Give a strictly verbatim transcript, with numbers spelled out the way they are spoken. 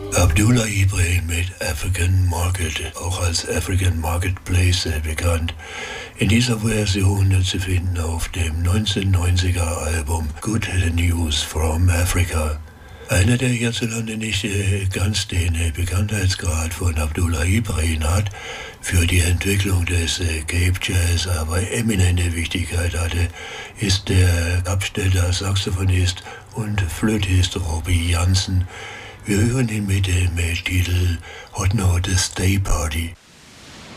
Abdullah Ibrahim mit African Market, auch als African Marketplace äh, bekannt. In dieser Version zu finden auf dem neunzehnhundertneunziger Album Good News from Africa. Einer, der hierzulande nicht äh, ganz den äh, Bekanntheitsgrad von Abdullah Ibrahim hat, für die Entwicklung des äh, Cape Jazz aber eminente Wichtigkeit hatte, ist der Kapstädter Saxophonist und Flötist Robbie Jansen. Wir hören ihn mit dem äh, Titel Hot Note Stay Party.